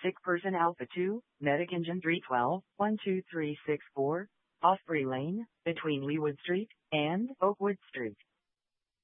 Sick person Alpha 2, Medic Engine 312, 12364, Osprey Lane, between Leewood Street and Oakwood Street.